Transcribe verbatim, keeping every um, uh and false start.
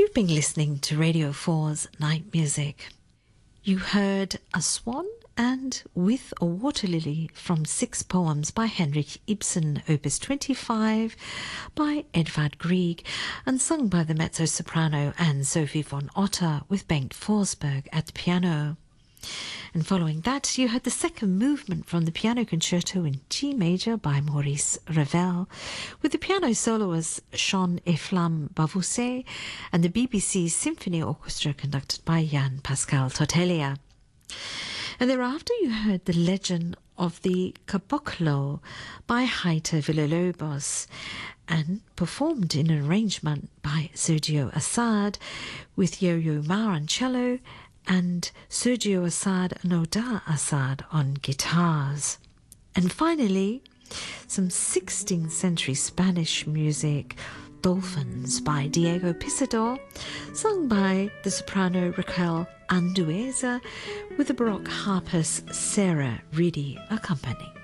You've been listening to Radio four's Night Music. You heard A Swan and With a Water Lily from six poems by Henrik Ibsen, Opus twenty-five by Edvard Grieg, and sung by the mezzo-soprano Anne-Sophie von Otter with Bengt Forsberg at the piano. And following that, you heard the second movement from the Piano Concerto in G major by Maurice Ravel, with the piano soloist Jean Eflam Bavousset and the B B C Symphony Orchestra conducted by Jan Pascal Tortella. And thereafter you heard The Legend of the Caboclo by Heiter Villa-Lobos, and performed in an arrangement by Sergio Assad with Yo-Yo Ma on cello and Sergio Assad and Oda Assad on guitars. And finally, some sixteenth century Spanish music, Dolphins by Diego Pisador, sung by the soprano Raquel Andueza with the Baroque harpist Sarah Reedy accompanying.